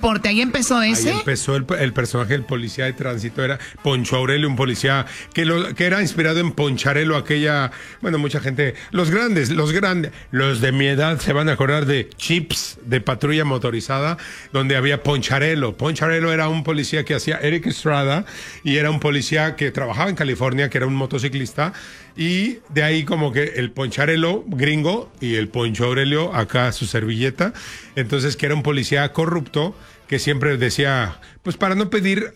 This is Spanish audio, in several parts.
Deporte, ahí empezó ese. Ahí empezó el personaje del policía de tránsito, era Poncho Aurelio, un policía que era inspirado en Poncharelo, aquella, bueno, mucha gente, los de mi edad se van a acordar de Chips, de Patrulla Motorizada, donde había Poncharelo. Poncharelo era un policía que hacía Eric Estrada y era un policía que trabajaba en California, que era un motociclista. Y de ahí como que el Poncharelo gringo y el Poncho Aurelio acá su servilleta. Entonces que era un policía corrupto que siempre decía, pues para no pedir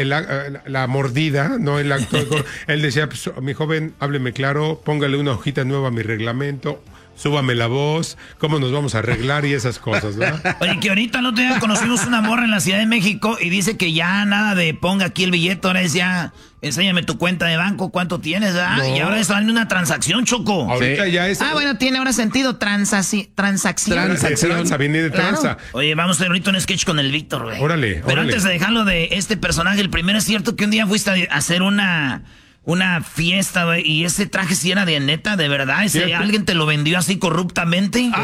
la mordida, ¿no? El acto él decía, pues, mi joven, hábleme claro, póngale una hojita nueva a mi reglamento, súbame la voz, cómo nos vamos a arreglar y esas cosas, ¿verdad? Oye, que ahorita no te conocimos una morra en la Ciudad de México y dice que ya nada de ponga aquí el billete, ahora es ya, enséñame tu cuenta de banco, cuánto tienes, ¿verdad? No. Y ahora es una transacción, Choco. Ahorita ya es... bueno, tiene ahora sentido, transacción. Tranza, viene de tranza. Claro. Oye, vamos a hacer ahorita un sketch con el Víctor, güey. Órale. Pero antes de dejarlo de este personaje, el primero es cierto que un día fuiste a hacer una fiesta, güey, y ese traje sí era de neta, de verdad. ¿Alguien te lo vendió así corruptamente? ¿El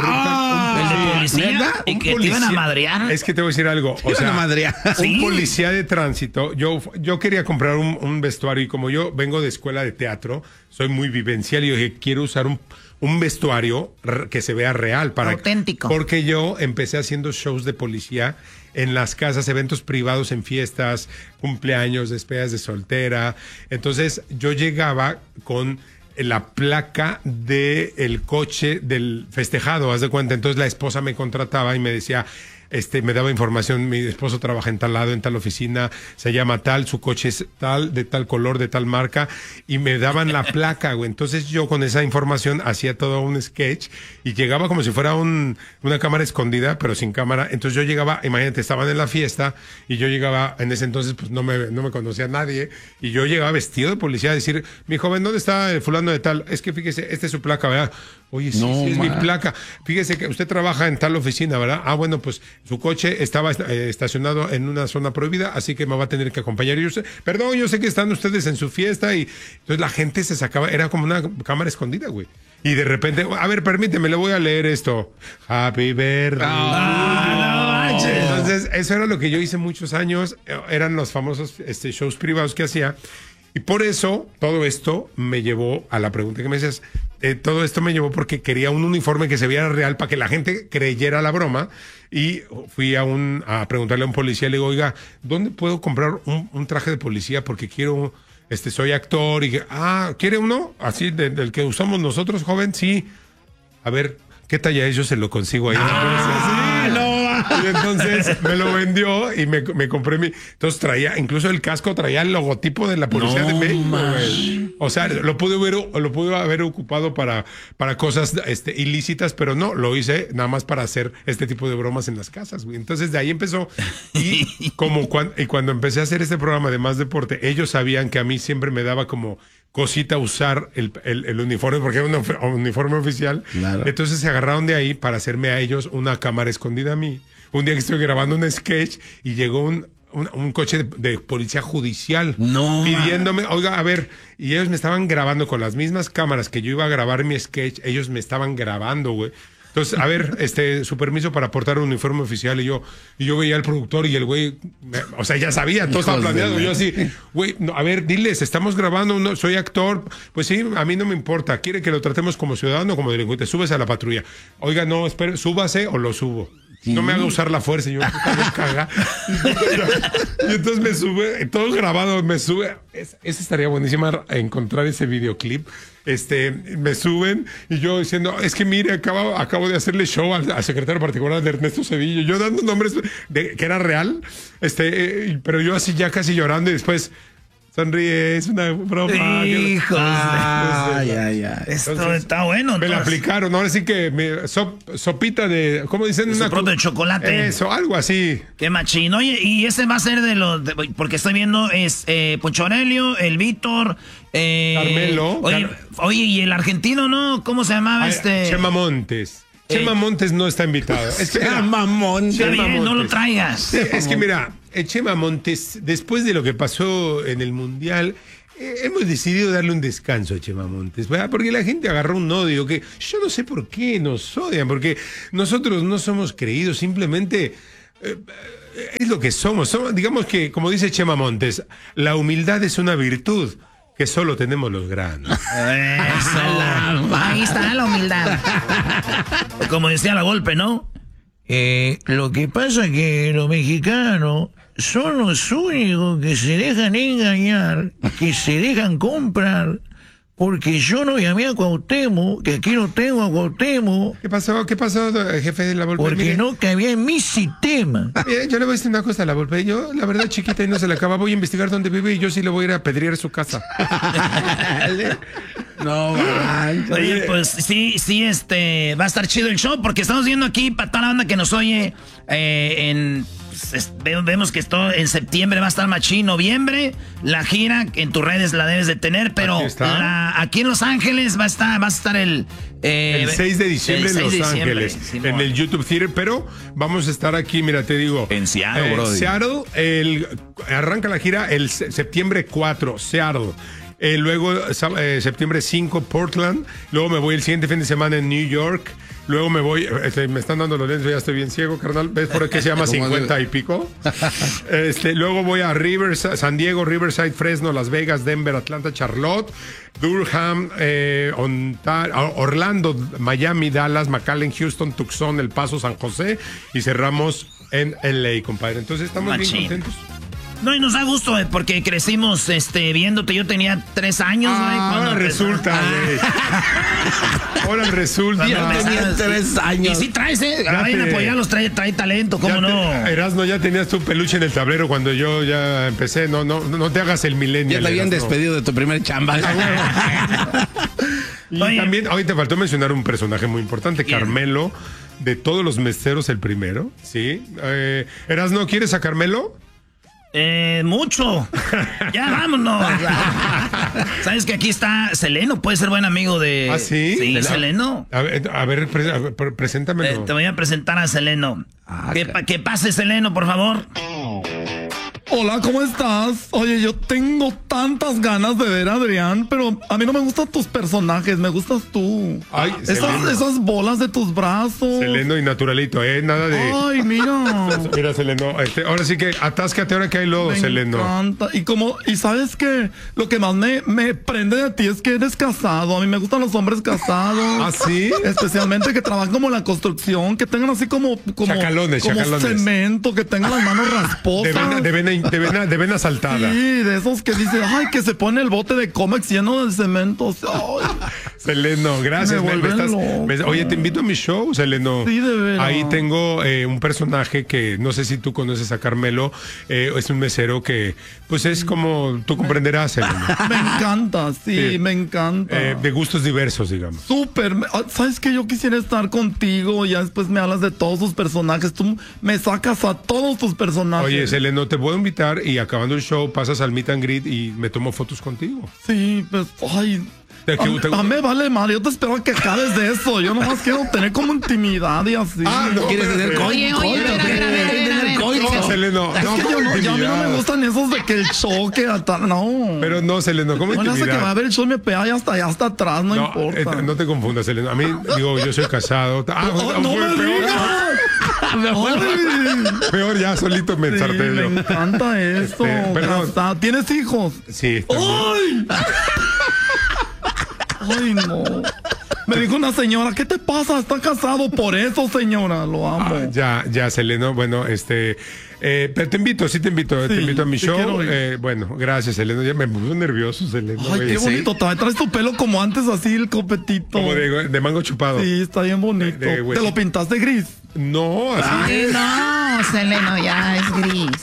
de policía? ¿Y que te iban a madrear? Es que te voy a decir algo. O sea, un policía de tránsito. Yo quería comprar un vestuario y como yo vengo de escuela de teatro, soy muy vivencial y yo dije, quiero usar un vestuario que se vea real. Auténtico. Porque yo empecé haciendo shows de policía en las casas, eventos privados en fiestas, cumpleaños, despedidas de soltera. Entonces yo llegaba con la placa del coche del festejado, haz de cuenta. Entonces la esposa me contrataba y me decía, me daba información, mi esposo trabaja en tal lado, en tal oficina, se llama tal, su coche es tal, de tal color, de tal marca, y me daban la placa, güey. Entonces yo con esa información hacía todo un sketch y llegaba como si fuera una cámara escondida, pero sin cámara. Entonces yo llegaba, imagínate, estaban en la fiesta y yo llegaba, en ese entonces pues no me conocía nadie, y yo llegaba vestido de policía a decir, mi joven, ¿dónde está el fulano de tal? Es que fíjese, esta es su placa, ¿verdad? Oye, sí, sí es mi placa. Fíjese que usted trabaja en tal oficina, ¿verdad? Ah, bueno, pues su coche estaba estacionado en una zona prohibida, así que me va a tener que acompañar. Y yo sé, perdón, yo sé que están ustedes en su fiesta, y entonces la gente se sacaba, era como una cámara escondida, güey. Y de repente, a ver, permíteme, le voy a leer esto. Happy birthday. Entonces, eso era lo que yo hice muchos años, eran los famosos shows privados que hacía. Y por eso, todo esto me llevó a la pregunta que me decías. Todo esto me llevó porque quería un uniforme que se viera real para que la gente creyera la broma. Y fui a preguntarle a un policía, le digo, oiga, ¿dónde puedo comprar un traje de policía? Porque quiero, soy actor. Y ¿quiere uno? Así, del que usamos nosotros, joven, sí. A ver, ¿qué talla es? Yo se lo consigo ahí. Y entonces me lo vendió y me compré entonces traía, incluso el casco traía el logotipo de la Policía de México, güey. O sea, lo pude haber ocupado para cosas ilícitas, pero no, lo hice nada más para hacer este tipo de bromas en las casas, güey. Entonces de ahí empezó. Y cuando empecé a hacer este programa de Más Deporte, ellos sabían que a mí siempre me daba como cosita usar el uniforme, porque era un uniforme oficial. Claro. Entonces se agarraron de ahí para hacerme a ellos una cámara escondida a mí. Un día que estoy grabando un sketch y llegó un coche de policía judicial pidiéndome, oiga, a ver, y ellos me estaban grabando con las mismas cámaras que yo iba a grabar mi sketch, ellos me estaban grabando, güey. Entonces, a ver, su permiso para portar un uniforme oficial, y yo veía al productor y el güey, o sea, ya sabía, todo estaba planeado. Yo así, güey, a ver, diles, estamos grabando, soy actor. Pues sí, a mí no me importa. ¿Quiere que lo tratemos como ciudadano o como delincuente? Súbese a la patrulla. Oiga, no, espere, súbase o lo subo. Sí. No me haga usar la fuerza, yo me caga. Y entonces me sube, todo grabado, me sube. Esa estaría buenísima, encontrar ese videoclip. Me suben y yo diciendo, es que mire, acabo de hacerle show al secretario particular de Ernesto Cedillo, yo dando nombres que era real, pero yo así ya casi llorando, y después sonríe, es una broma. Hijos. Esto está bueno. Me la aplicaron. Ahora sí que sopita de, ¿cómo dicen? Pronto de chocolate. Eso, algo así. Qué machín. Oye, y ese va a ser porque estoy viendo es Poncho Aurelio, el Víctor, Carmelo. Oye, y el argentino, ¿no? ¿Cómo se llamaba Chema Montes. Chema Montes no está invitado. Es que Chema Montes. No lo traigas. Es que mira, Chema Montes, después de lo que pasó en el Mundial, hemos decidido darle un descanso a Chema Montes, ¿verdad? Porque la gente agarró un odio que yo no sé por qué nos odian, porque nosotros no somos creídos, simplemente es lo que somos. Digamos que, como dice Chema Montes, la humildad es una virtud que solo tenemos los grandes. Ahí está la humildad. Como decía la Volpe, ¿no? Lo que pasa es que los mexicanos son los únicos que se dejan engañar, que se dejan comprar, porque yo no llamé a Cuauhtémoc, que aquí no tengo a Cuauhtémoc. ¿Qué pasó, jefe de la Volpe? Porque Mire, no cabía en mi sistema. yo le voy a decir una cosa a la Volpe. Yo, la verdad, chiquita y no se la acaba. Voy a investigar dónde vive y yo sí le voy a ir a pedrear su casa. No, Oye, pues sí, va a estar chido el show, porque estamos viendo aquí para toda la banda que nos oye vemos que esto en septiembre va a estar machín, noviembre, la gira en tus redes la debes de tener, pero aquí en Los Ángeles va a estar el 6 de diciembre en Los Ángeles, sí, en el YouTube Theater, pero vamos a estar aquí, mira, te digo. En Seattle, bro. Seattle, arranca la gira el septiembre 4, Seattle. Luego septiembre 5, Portland. Luego me voy el siguiente fin de semana en New York. Luego me voy, me están dando los lentes, ya estoy bien ciego, carnal. ¿Ves por qué se llama 50 y pico? Luego voy a San Diego, Riverside, Fresno, Las Vegas, Denver, Atlanta, Charlotte, Durham, Orlando, Miami, Dallas, McAllen, Houston, Tucson, El Paso, San José. Y cerramos en LA, compadre. Entonces estamos bien contentos. No, y nos da gusto, porque crecimos viéndote. Yo tenía 3 años, güey. Ahora resulta, güey. Ahora resulta. Yo tenía 3 años. Y sí traes, vayan a apoyarlos, trae talento, ¿cómo no? Erasno, ya tenías tu peluche en el tablero cuando yo ya empecé. No te hagas el millennial. Ya te habían Erasno. despedido de tu primer chamba. Y también, hoy te faltó mencionar un personaje muy importante, ¿quién? Carmelo, de todos los meseros, el primero, ¿sí? Erasno, ¿quieres a Carmelo? Mucho. Ya vámonos. ¿Sabes que aquí está Seleno? Puede ser buen amigo de... ¿Ah, sí? Sí, Seleno. A ver, preséntamelo. Te voy a presentar a Seleno. Que pase, Seleno, por favor. Hola, ¿cómo estás? Oye, yo tengo tantas ganas de ver a Adrián, pero a mí no me gustan tus personajes, me gustas tú. Ay, esas bolas de tus brazos. Seleno y naturalito, nada de... Ay, mira. Mira, Seleno, ahora sí que atáscate ahora que hay lodo, Seleno. Me encanta. Y sabes que lo que más me prende de ti es que eres casado. A mí me gustan los hombres casados. ¿Ah, sí? Especialmente que trabajan como en la construcción, que tengan así como chacalones. Cemento, que tengan las manos rasposas. De vena saltada. Sí, de esos que dicen, ay, que se pone el bote de Comex lleno de cemento. Ay, Seleno, gracias. Oye, te invito a mi show, Seleno. Sí, de veras. Ahí tengo un personaje que no sé si tú conoces a Carmelo. Es un mesero que, pues es como tú comprenderás, Seleno. Me encanta, sí, me encanta. De gustos diversos, digamos. Súper. ¿Sabes qué? Yo quisiera estar contigo y ya después me hablas de todos tus personajes. Tú me sacas a todos tus personajes. Oye, Seleno, te puedo invitar y acabando el show pasas al meet and greet y me tomo fotos contigo. Sí, pues, ay... A mí me vale mal, yo te espero a que acabes de eso. Yo nomás quiero tener como intimidad y así. ¿No quieres tener coito? Oye, a ver. Seleno, es que a mí no me gustan esos de que el choque, no. Pero no, Seleno, ¿cómo intimidad? No hace que va a ver el show y me pega y hasta allá, hasta atrás, no importa. No te confundas, Seleno. A mí, digo, yo soy casado. No me digas. Peor ya, solito me ensarté yo. Me encanta eso. Perdón. ¿Tienes hijos? Sí. ¡Ay! Ay, no. Me dijo una señora, ¿qué te pasa? ¿Está casado? Por eso, señora, lo amo. Ya, Seleno. Bueno, pero te invito a mi show. Bueno, gracias, Seleno. Ya me puso nervioso, Seleno. Ay, qué bonito. Traes tu pelo como antes, así, el copetito. Como de mango chupado. Sí, está bien bonito. ¿Te lo pintaste gris? No, así. No, Seleno, ya es gris.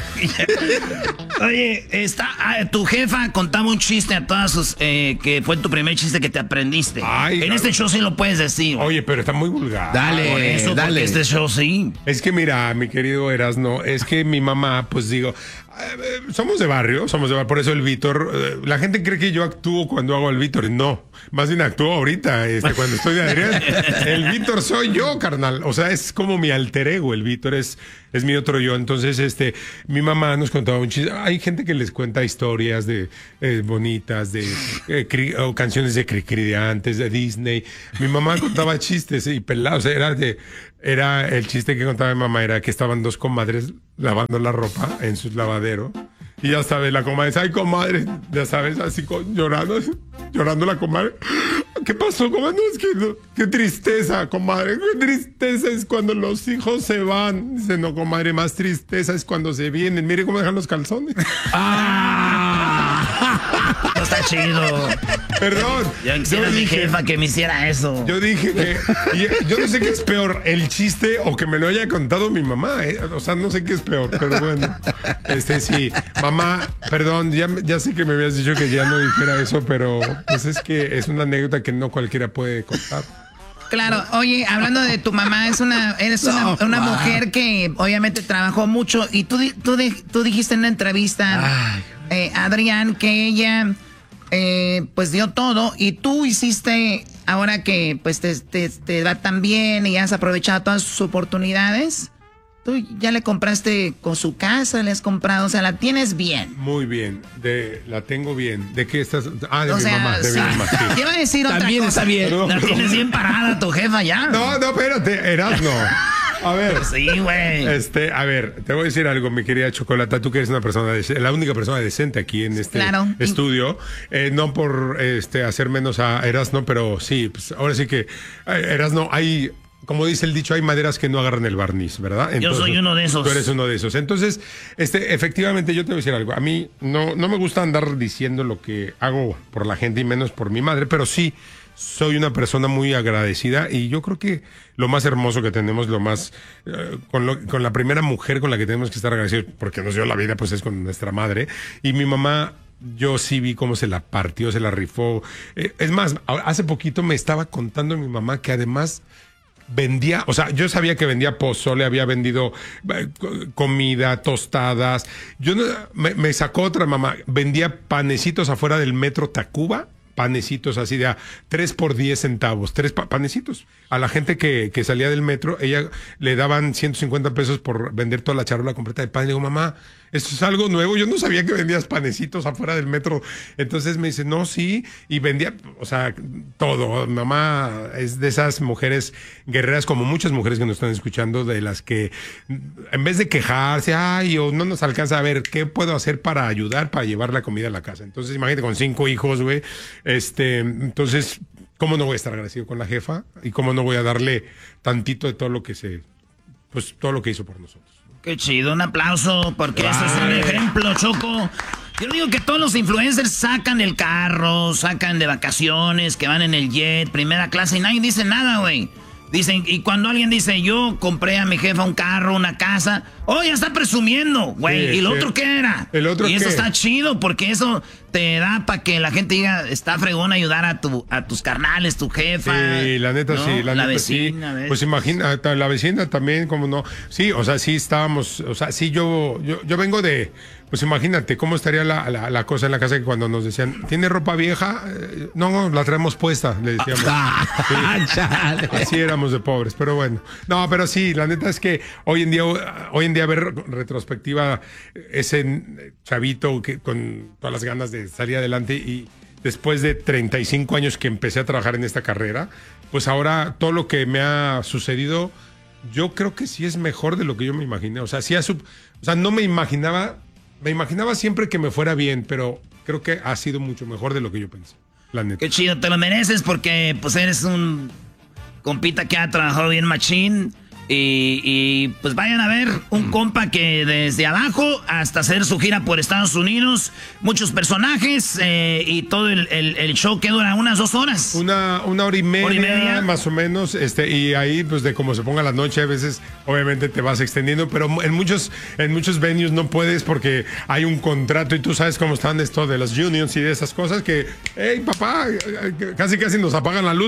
Oye, tu jefa contaba un chiste a todas sus... que fue tu primer chiste que te aprendiste. En este show sí lo puedes decir. Oye, pero está muy vulgar. Dale, por eso, dale. Porque este show sí. Es que mira, mi querido Erasno, es que mi mamá, pues digo... somos de barrio, por eso el Víctor, la gente cree que yo actúo cuando hago el Víctor, no, más bien actúo ahorita, cuando estoy de Adrián, el Víctor soy yo, carnal, o sea, es como mi alter ego, el Víctor es mi otro yo, entonces, mi mamá nos contaba un chiste. Hay gente que les cuenta historias de bonitas, de o canciones de Cricri de antes, de Disney. Mi mamá contaba chistes y pelados. Era el chiste que contaba mi mamá, era que estaban dos comadres lavando la ropa en su lavadero. Y ya sabes, la comadre dice, ay, comadre, ya sabes, así llorando la comadre. ¿Qué pasó, comadre? No, es que qué tristeza, comadre. Qué tristeza es cuando los hijos se van. Dice, no, comadre, más tristeza es cuando se vienen. Mire cómo dejan los calzones. No está chido. Perdón. Yo quisiera a mi jefa que me hiciera eso. Yo dije que... yo no sé qué es peor, el chiste o que me lo haya contado mi mamá. O sea, no sé qué es peor, pero bueno. Sí. Mamá, perdón, ya sé que me habías dicho que ya no dijera eso, pero pues es que es una anécdota que no cualquiera puede contar. Claro, oye, hablando de tu mamá, eres una mujer que obviamente trabajó mucho y tú dijiste en una entrevista, Adrián, que ella pues dio todo y tú hiciste, ahora que pues te va tan bien y has aprovechado todas sus oportunidades, tú ya le compraste con su casa, le has comprado, o sea, la tienes bien. Muy bien, la tengo bien. ¿De qué estás? De mi mamá, sí. Te iba a decir otra También cosa. está bien. Perdón. La tienes bien parada tu jefa ya. No, espérate, Erasmo. A ver. Sí, güey. A ver, te voy a decir algo, mi querida Chocolata, tú que eres una persona la única persona decente aquí en este estudio, no por hacer menos a Erasmo, pero sí, pues ahora sí que Erasmo, hay, como dice el dicho, hay maderas que no agarran el barniz, ¿verdad? Entonces, yo soy uno de esos. Tú eres uno de esos. Entonces, efectivamente, yo te voy a decir algo. A mí no me gusta andar diciendo lo que hago por la gente y menos por mi madre, pero sí soy una persona muy agradecida y yo creo que lo más hermoso que tenemos, lo más con la primera mujer con la que tenemos que estar agradecidos porque nos dio la vida, pues es con nuestra madre. Y mi mamá, yo sí vi cómo se la partió, se la rifó. Es más, hace poquito me estaba contando mi mamá que además vendía, o sea, yo sabía que vendía pozole, había vendido comida, tostadas. Me sacó otra mamá, vendía panecitos afuera del metro Tacuba. Panecitos así de 3 por 10 centavos, 3 panecitos. A la gente que salía del metro, ella le daban 150 pesos por vender toda la charola completa de pan. Le digo, mamá, esto es algo nuevo. Yo no sabía que vendías panecitos afuera del metro. Entonces me dice, no, sí. Y vendía, o sea, todo. Mamá es de esas mujeres guerreras, como muchas mujeres que nos están escuchando, de las que en vez de quejarse, o no nos alcanza a ver qué puedo hacer para ayudar, para llevar la comida a la casa. Entonces, imagínate, con 5 hijos, güey. Entonces, ¿cómo no voy a estar agradecido con la jefa? Y cómo no voy a darle tantito de todo lo que todo lo que hizo por nosotros. Qué chido, un aplauso, porque eso es un ejemplo, Choco. Yo digo que todos los influencers sacan el carro, sacan de vacaciones, que van en el jet, primera clase, y nadie dice nada, güey. Dicen, y cuando alguien dice, yo compré a mi jefa un carro, una casa, ya está presumiendo, güey. ¿Y el otro qué era? ¿El otro y eso qué? está chido, porque eso te da para que la gente diga, está fregón ayudar a tus carnales, tu jefa. Sí, la neta, ¿no? sí. La neta, vecina, sí. ¿ves? Pues imagina, la vecina también, como no. Sí, o sea, sí estábamos, o sea, sí, yo vengo de, pues imagínate cómo estaría la cosa en la casa, que cuando nos decían, ¿tiene ropa vieja? No, la traemos puesta, le decíamos. Sí. Así éramos de pobres, pero bueno. No, pero sí, la neta es que hoy en día ver retrospectiva ese chavito que con todas las ganas de salir adelante, y después de 35 años que empecé a trabajar en esta carrera, pues ahora todo lo que me ha sucedido, yo creo que sí es mejor de lo que yo me imaginé. O sea, no me imaginaba siempre que me fuera bien, pero creo que ha sido mucho mejor de lo que yo pensé, la neta. Qué chido, te lo mereces porque pues eres un compita que ha trabajado bien machín. Y pues vayan a ver un compa que desde abajo hasta hacer su gira por Estados Unidos, muchos personajes y todo el show que dura unas 2 horas. Una hora y media, más o menos, y ahí pues de cómo se ponga la noche, a veces obviamente te vas extendiendo, pero en muchos venues no puedes porque hay un contrato y tú sabes cómo están esto de las unions y de esas cosas que, hey papá, casi nos apagan la luz.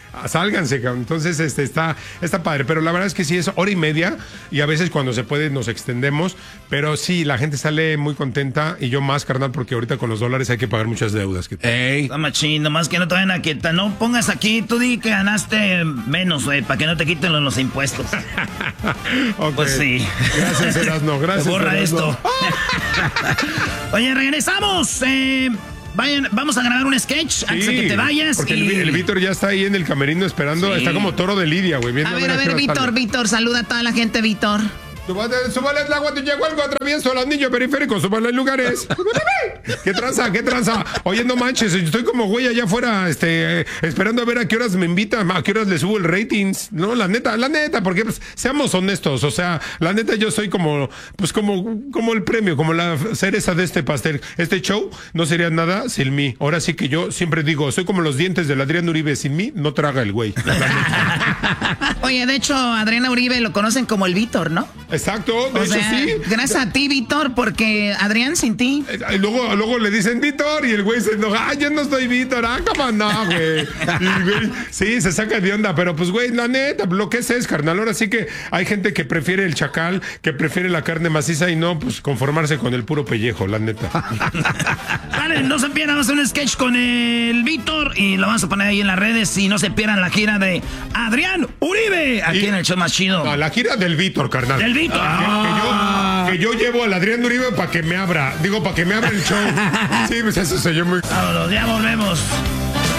sálganse, cabrón. Entonces, está padre. Pero la verdad es que sí es hora y media y a veces cuando se puede nos extendemos. Pero sí, la gente sale muy contenta y yo más, carnal, porque ahorita con los dólares hay que pagar muchas deudas. Ey. No, machín, nomás que no te vayan a quitar. No pongas aquí, tú di que ganaste menos, güey, para que no te quiten los impuestos. Okay. Pues sí. Gracias, Erasno. Gracias. Borra Erasno. esto. Oye, regresamos. Vamos a grabar un sketch antes de que te vayas. Porque el Víctor ya está ahí en el camerino esperando. Sí. Está como toro de Lidia, güey. A ver, Víctor, saluda a toda la gente, Víctor. Súbale el agua, te llegó algo, atravieso el anillo periférico, súbale en lugares. ¿Qué tranza? Oye, no manches, estoy como güey allá afuera, esperando a ver a qué horas me invitan, a qué horas le subo el ratings. No, la neta, porque pues, seamos honestos, o sea, la neta yo soy como el premio, como la cereza de este pastel. Este show no sería nada sin mí. Ahora sí que yo siempre digo, soy como los dientes del Adrián Uribe, sin mí no traga el güey. Oye, de hecho, Adrián Uribe lo conocen como el Víctor, ¿no? Exacto, de hecho sí. Gracias a ti, Víctor, porque Adrián sin ti. Luego le dicen Víctor y el güey se enoja. Yo no estoy Víctor. ¿Cómo no, güey? Sí, se saca de onda, pero pues, güey, la neta, lo que es, carnal. Ahora sí que hay gente que prefiere el chacal, que prefiere la carne maciza y no, pues, conformarse con el puro pellejo, la neta. Vale, no se pierdan, vamos a hacer un sketch con el Víctor y lo vamos a poner ahí en las redes y no se pierdan la gira de Adrián Uribe aquí en el show más chido. No, la gira del Víctor, carnal. Del Víctor. Que yo llevo al Adrián Uribe para que me abra. Digo, para que me abra el show. Sí, pues eso soy yo muy... Vámonos, ya volvemos.